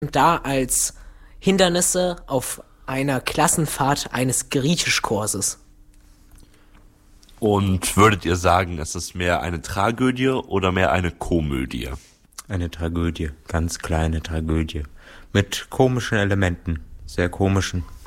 da als Hindernisse auf einer Klassenfahrt eines Griechischkurses. Und würdet ihr sagen, es ist mehr eine Tragödie oder mehr eine Komödie? Eine Tragödie, ganz kleine Tragödie. Mit komischen Elementen, sehr komischen.